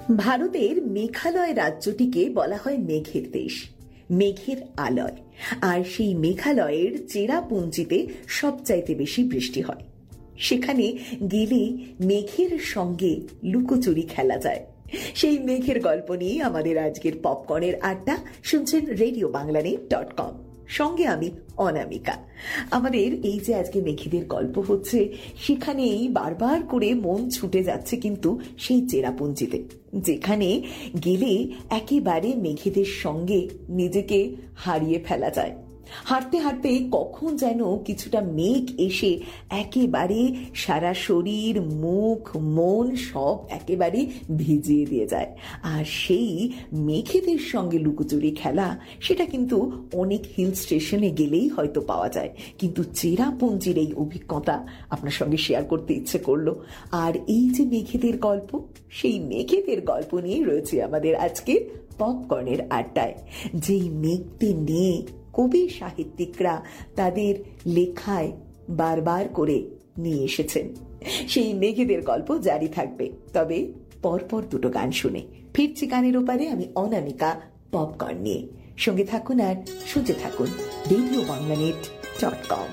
ভারতের মেঘালয় রাজ্যটিকে বলা হয় মেঘের দেশ, মেঘের আলয়। আর সেই মেঘালয়ের চেরাপুঞ্জিতে সবচাইতে বেশি বৃষ্টি হয়। সেখানে গেলে মেঘের সঙ্গে লুকোচুরি খেলা যায়। সেই মেঘের গল্প নিয়ে আমাদের আজকের পপকর্নের আড্ডা। শুনছেন রেডিওবাংলানেট.com, সঙ্গে আমি অনামিকা। আমাদের এই যে আজকে মেঘেদের গল্প হচ্ছে, সেখানেই বারবার করে মন ছুটে যাচ্ছে কিন্তু সেই চেরাপুঞ্জিতে, যেখানে গেলে একেবারে মেঘেদের সঙ্গে নিজেকে হারিয়ে ফেলা যায়। হাঁটতে হাঁটতে কখন যেন কিছুটা মেঘ এসে একেবারে সারা শরীর, মুখ, মন সব একেবারে ভিজিয়ে দিয়ে যায়। আর সেই মেঘেদের সঙ্গে লুকোচুরি খেলা, সেটা কিন্তু অনেক হিল স্টেশনে গেলেই হয়তো পাওয়া যায়, কিন্তু চেরাপুঞ্জির এই অভিজ্ঞতা আপনার সঙ্গে শেয়ার করতে ইচ্ছে করলো। আর এই যে মেঘেদের গল্প, সেই মেঘেদের গল্প নিয়ে রয়েছে আমাদের আজকে পপকর্নের আড্ডায়। যেই মেঘদের নিয়ে কবি সাহিত্যিকরা তাদের লেখায় বারবার করে নিয়ে এসেছেন, সেই মেঘেদের গল্প জারি থাকবে, তবে পরপর দুটো গান শুনে ফিরছি গানের ওপারে। আমি অনামিকা পপকর্ন নিয়ে। সঙ্গে থাকুন আর শুনতে থাকুন রেডিওবাংলানেট.com।